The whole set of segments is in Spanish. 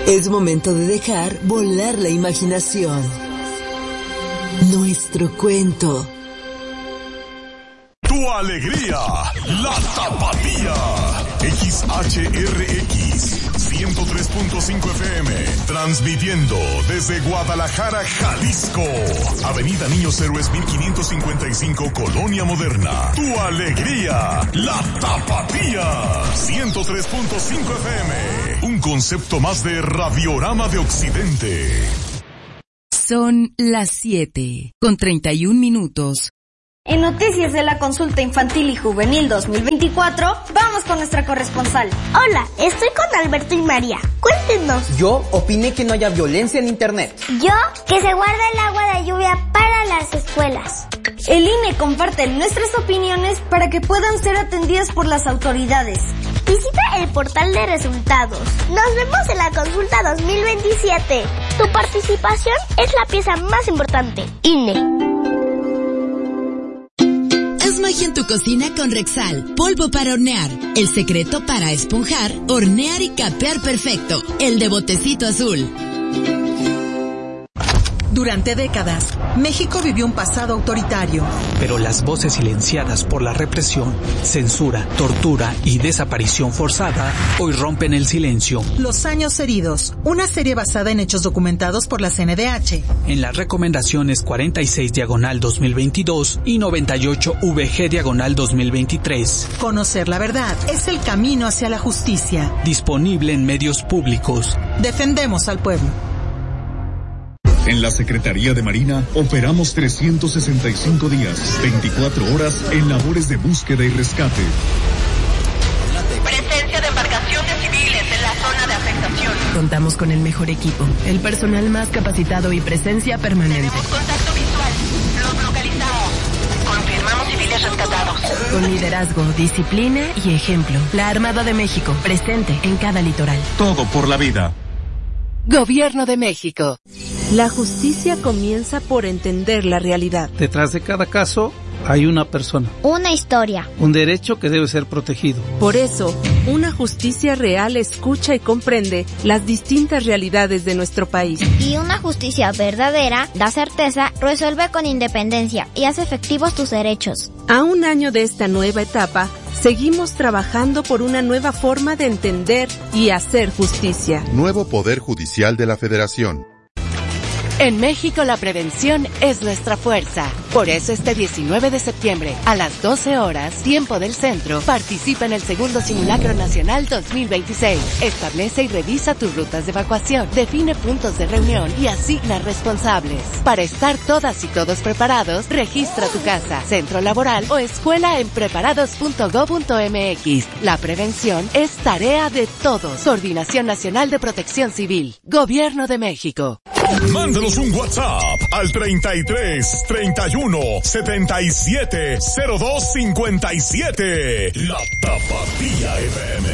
Es momento de dejar volar la imaginación. Nuestro cuento. Tu alegría, la Tapatía. XHRX 103.5 FM, transmitiendo desde Guadalajara, Jalisco. Avenida Niños Héroes 1555, Colonia Moderna. Tu alegría, la Tapatía. 103.5 FM, un concepto más de Radiorama de Occidente. Son las 7:31. En Noticias de la Consulta Infantil y Juvenil 2024, vamos con nuestra corresponsal. Hola, estoy con Alberto y María. Cuéntenos. Yo opiné que no haya violencia en internet. Yo, que se guarda el agua de lluvia para las escuelas. El INE comparte nuestras opiniones para que puedan ser atendidas por las autoridades. Visita el portal de resultados. Nos vemos en la Consulta 2027. Tu participación es la pieza más importante. INE. Haz magia en tu cocina con Rexal, polvo para hornear. El secreto para esponjar, hornear y capear perfecto. El de botecito azul. Durante décadas, México vivió un pasado autoritario. Pero las voces silenciadas por la represión, censura, tortura y desaparición forzada hoy rompen el silencio. Los años heridos, una serie basada en hechos documentados por la CNDH. En las recomendaciones 46/2022 y 98/VG/2023. Conocer la verdad es el camino hacia la justicia. Disponible en medios públicos. Defendemos al pueblo. En la Secretaría de Marina operamos 365 días, 24 horas en labores de búsqueda y rescate. Presencia de embarcaciones civiles en la zona de afectación. Contamos con el mejor equipo, el personal más capacitado y presencia permanente. Tenemos contacto visual. Los localizamos. Confirmamos civiles rescatados. Con liderazgo, disciplina y ejemplo. La Armada de México, presente en cada litoral. Todo por la vida. Gobierno de México. La justicia comienza por entender la realidad. Detrás de cada caso hay una persona. Una historia. Un derecho que debe ser protegido. Por eso, una justicia real escucha y comprende las distintas realidades de nuestro país. Y una justicia verdadera da certeza, resuelve con independencia y hace efectivos tus derechos. A un año de esta nueva etapa, seguimos trabajando por una nueva forma de entender y hacer justicia. Nuevo Poder Judicial de la Federación. En México la prevención es nuestra fuerza. Por eso este 19 de septiembre, a las 12 horas, tiempo del centro, participa en el segundo Simulacro Nacional 2026. Establece y revisa tus rutas de evacuación, define puntos de reunión y asigna responsables. Para estar todas y todos preparados, registra tu casa, centro laboral o escuela en preparados.gov.mx. La prevención es tarea de todos. Coordinación Nacional de Protección Civil. Gobierno de México. Mándanos un WhatsApp al 33 31 77 02 57. La Tapatía FM.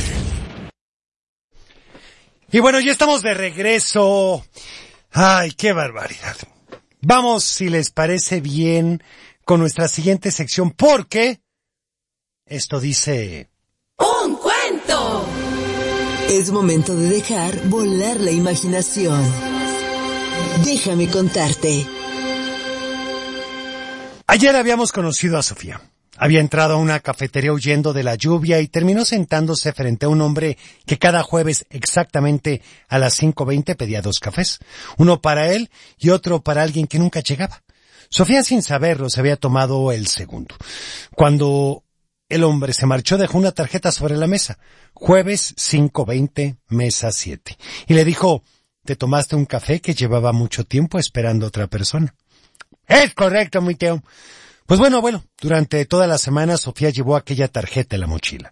Y bueno, ya estamos de regreso. Ay, qué barbaridad. Vamos, si les parece bien, con nuestra siguiente sección, porque esto dice... ¡Un cuento! Es momento de dejar volar la imaginación. Déjame contarte. Ayer habíamos conocido a Sofía. Había entrado a una cafetería huyendo de la lluvia y terminó sentándose frente a un hombre que cada jueves exactamente a las 5:20 pedía 2 cafés. Uno para él y otro para alguien que nunca llegaba. Sofía, sin saberlo, se había tomado el segundo. Cuando el hombre se marchó, dejó una tarjeta sobre la mesa. Jueves 5:20, mesa 7. Y le dijo... ¿Te tomaste un café que llevaba mucho tiempo esperando a otra persona? Es correcto, mi tío. Pues bueno, abuelo, durante toda la semana Sofía llevó aquella tarjeta en la mochila.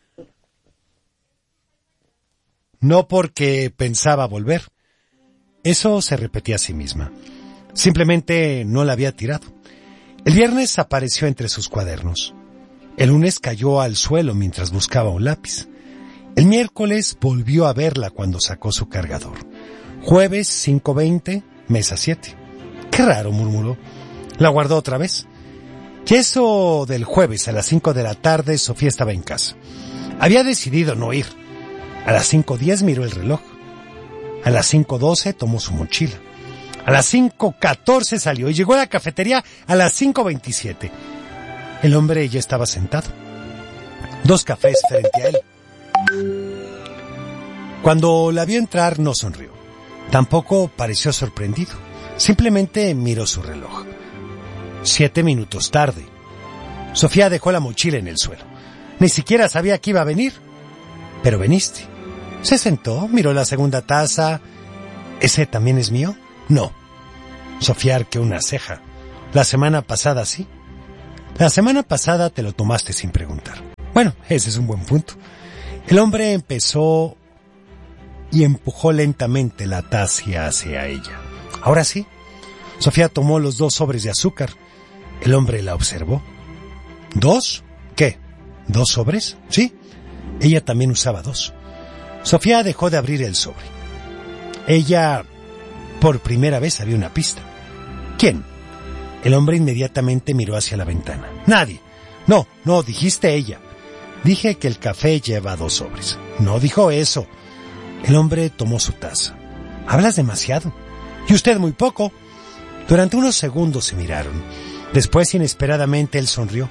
No porque pensaba volver. Eso se repetía a sí misma. Simplemente no la había tirado. El viernes apareció entre sus cuadernos. El lunes cayó al suelo mientras buscaba un lápiz. El miércoles volvió a verla cuando sacó su cargador. Jueves 5:20, mesa 7. Qué raro, murmuró. La guardó otra vez. Y eso del jueves a las 5 de la tarde, Sofía estaba en casa. Había decidido no ir. A las 5:10 miró el reloj. A las 5:12 tomó su mochila. A las 5:14 salió y llegó a la cafetería a las 5:27. El hombre ya estaba sentado. 2 cafés frente a él. Cuando la vio entrar no sonrió. Tampoco pareció sorprendido. Simplemente miró su reloj. 7 minutos tarde. Sofía dejó la mochila en el suelo. Ni siquiera sabía que iba a venir. Pero viniste. Se sentó, miró la segunda taza. ¿Ese también es mío? No. Sofía arqueó una ceja. La semana pasada sí. La semana pasada te lo tomaste sin preguntar. Bueno, ese es un buen punto. El hombre empezó y empujó lentamente la taza hacia ella. Ahora sí. Sofía tomó los 2 sobres de azúcar. El hombre la observó. ¿2? ¿Qué? ¿2 sobres? Sí. Ella también usaba 2. Sofía dejó de abrir el sobre. Ella, por primera vez, había una pista. ¿Quién? El hombre inmediatamente miró hacia la ventana. Nadie. No, dijiste ella. Dije que el café lleva 2 sobres. No dijo eso. El hombre tomó su taza. Hablas demasiado. Y usted muy poco. Durante unos segundos se miraron. Después, inesperadamente, él sonrió.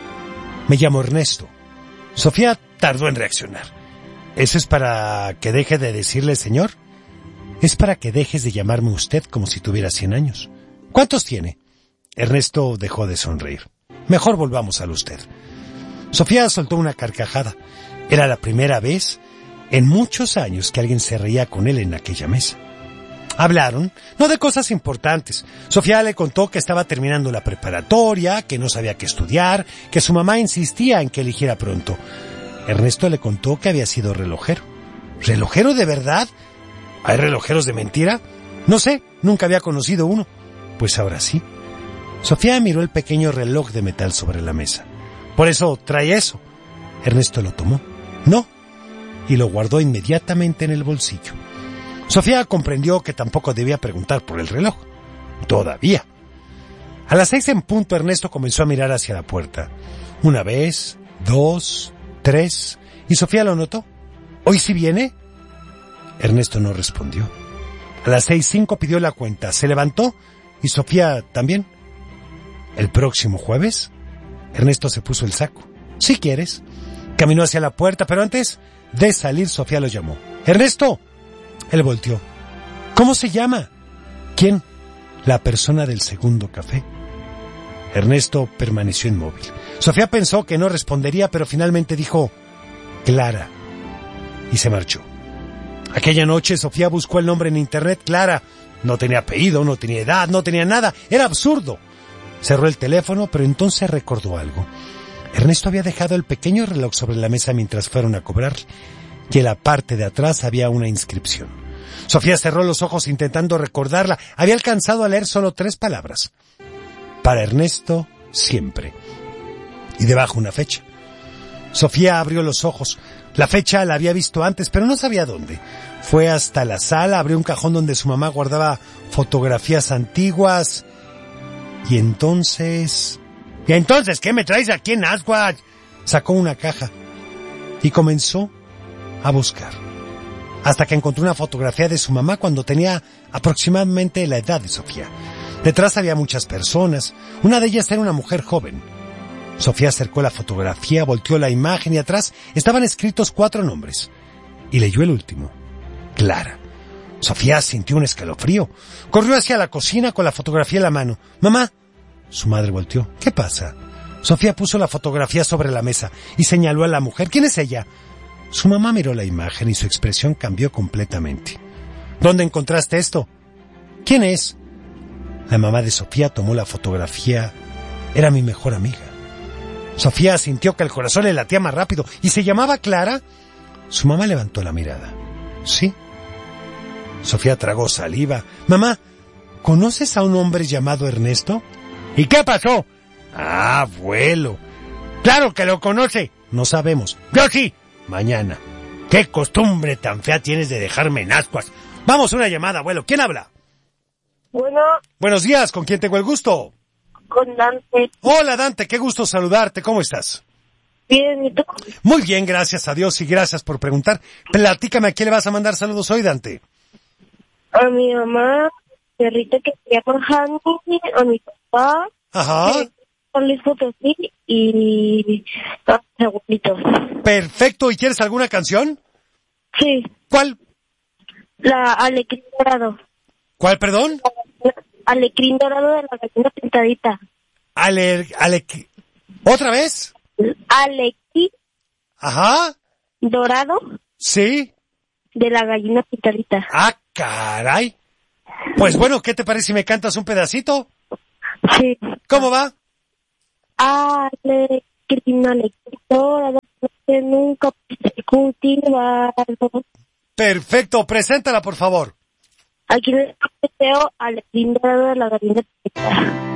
Me llamo Ernesto. Sofía tardó en reaccionar. ¿Eso es para que deje de decirle señor? Es para que dejes de llamarme usted como si tuviera 100 años. ¿Cuántos tiene? Ernesto dejó de sonreír. Mejor volvamos al usted. Sofía soltó una carcajada. Era la primera vez en muchos años que alguien se reía con él en aquella mesa. Hablaron, no de cosas importantes. Sofía le contó que estaba terminando la preparatoria, que no sabía qué estudiar, que su mamá insistía en que eligiera pronto. Ernesto le contó que había sido relojero. ¿Relojero de verdad? ¿Hay relojeros de mentira? No sé, nunca había conocido uno. Pues ahora sí. Sofía miró el pequeño reloj de metal sobre la mesa. Por eso trae eso. Ernesto lo tomó. No. Y lo guardó inmediatamente en el bolsillo. Sofía comprendió que tampoco debía preguntar por el reloj. Todavía. A las 6 en punto, Ernesto comenzó a mirar hacia la puerta. 1 vez, 2, 3, y Sofía lo notó. ¿Hoy sí viene? Ernesto no respondió. A las 6:05 pidió la cuenta, se levantó, y Sofía también. ¿El próximo jueves? Ernesto se puso el saco. Si quieres. Caminó hacia la puerta, pero antes de salir, Sofía lo llamó. ¡Ernesto! Él volteó. ¿Cómo se llama? ¿Quién? La persona del segundo café. Ernesto permaneció inmóvil. Sofía pensó que no respondería, pero finalmente dijo, Clara. Y se marchó. Aquella noche Sofía buscó el nombre en internet. Clara. No tenía apellido, no tenía edad, no tenía nada. Era absurdo. Cerró el teléfono, pero entonces recordó algo. Ernesto había dejado el pequeño reloj sobre la mesa mientras fueron a cobrar. Y en la parte de atrás había una inscripción. Sofía cerró los ojos intentando recordarla. Había alcanzado a leer solo 3 palabras. Para Ernesto, siempre. Y debajo una fecha. Sofía abrió los ojos. La fecha la había visto antes, pero no sabía dónde. Fue hasta la sala, abrió un cajón donde su mamá guardaba fotografías antiguas. Y entonces... ¿Y entonces qué me traes aquí en Asquatch? Sacó una caja y comenzó a buscar, hasta que encontró una fotografía de su mamá cuando tenía aproximadamente la edad de Sofía. Detrás había muchas personas, una de ellas era una mujer joven. Sofía acercó la fotografía, volteó la imagen y atrás estaban escritos 4 nombres. Y leyó el último, Clara. Sofía sintió un escalofrío. Corrió hacia la cocina con la fotografía en la mano. ¡Mamá! Su madre volteó. ¿Qué pasa? Sofía puso la fotografía sobre la mesa y señaló a la mujer. ¿Quién es ella? Su mamá miró la imagen y su expresión cambió completamente. ¿Dónde encontraste esto? ¿Quién es? La mamá de Sofía tomó la fotografía. Era mi mejor amiga. Sofía sintió que el corazón le latía más rápido. ¿Y se llamaba Clara? Su mamá levantó la mirada. Sí. Sofía tragó saliva. Mamá, ¿conoces a un hombre llamado Ernesto? ¿Y qué pasó? Ah, abuelo. Claro que lo conoce. No sabemos. Yo sí. Mañana. ¿Qué costumbre tan fea tienes de dejarme en ascuas? Vamos, una llamada, abuelo. ¿Quién habla? Bueno. Buenos días, ¿con quién tengo el gusto? Con Dante. Hola, Dante, qué gusto saludarte. ¿Cómo estás? Bien, ¿y tú? Muy bien, gracias a Dios y gracias por preguntar. Platícame, ¿a quién le vas a mandar saludos hoy, Dante? A mi mamá, perrita que se llama Hanny, a mi papá, Ajá. San Luis Potosí y a mis abuelitos. Perfecto, ¿y quieres alguna canción? Sí. ¿Cuál? La Alecrín Dorado. ¿Cuál, perdón? Alecrín Dorado de la gallina pintadita. ¿Otra vez? Alecrín Ajá. Dorado Sí. de la gallina pintadita. Ah, caray. Pues bueno, ¿qué te parece si me cantas un pedacito? Sí. ¿Cómo va? Alecrín Dorado que nunca pude cultivar. Perfecto, preséntala por favor. Aquí les deseo Alecrín Dorado de la gallina pintadita.